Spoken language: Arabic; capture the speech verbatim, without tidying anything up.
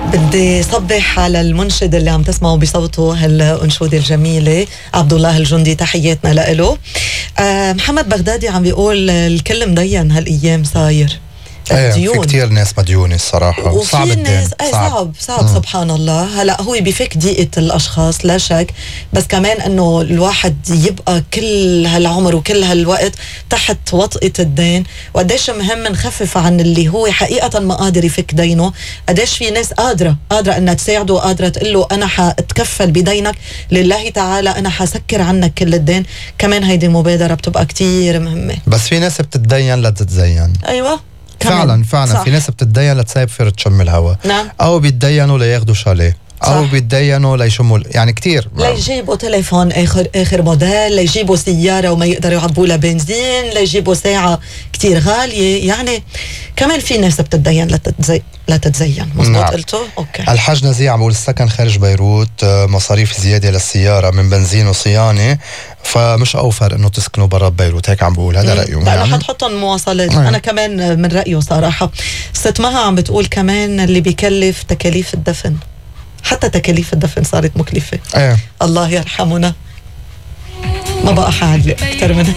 بدي صبح على المنشد اللي عم تسمعوا بصوته هالأنشودة الجميلة، عبد الله الجندي، تحياتنا لإله. آه محمد بغدادي عم بيقول الكل مدين هالأيام صاير. ايه في كتير ناس مديونة الصراحة، صعب الدين، ايه صعب صعب, صعب سبحان الله. هلا هو بفك ضيقة الاشخاص لا شك، بس كمان انه الواحد يبقى كل هالعمر وكل هالوقت تحت وطئة الدين، وقديش مهم نخفف عن اللي هو حقيقة ما قادر يفك دينه. قديش في ناس قادرة قادرة انها تساعده وقادرة تقول له انا حاتكفل بدينك لله تعالى، انا حسكر عنك كل الدين. كمان هيدي مبادرة بتبقى كتير مهمة. بس في ناس بتتدين لتتزين. ايوه فعلا فعلا صح. في ناس بتتدين لتسايب فير تشم الهوا. نعم. او بيتدينوا لياخدوا شاليه، او بيتدينوا ليشموا، يعني كتير ليجيبوا تليفون اخر اخر موديل، ليجيبوا سياره وما يقدروا يعبوا لها بنزين، ليجيبوا ساعه كتير غاليه. يعني كمان في ناس بتتدين لتتزين لتتزين مظبوط. نعم. قلته اوكي. الحاج نزيه عم بقول السكن خارج بيروت مصاريف زياده للسياره من بنزين وصيانه، فمش اوفر انه تسكنوا برا بيروت. هيك عم بقول، هذا رايه. لا يعني حتحطهم مواصلات. انا كمان من رايه صراحه. ست مها عم بتقول كمان اللي بيكلف تكاليف الدفن، حتى تكاليف الدفن صارت مكلفة. ايه. الله يرحمنا، ما بقى حاعلق أكتر من